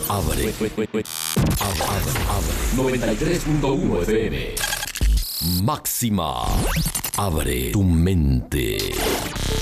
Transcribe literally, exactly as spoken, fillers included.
Abre. Abre, abre, abre. noventa y tres punto uno F M. Máxima. Abre tu mente.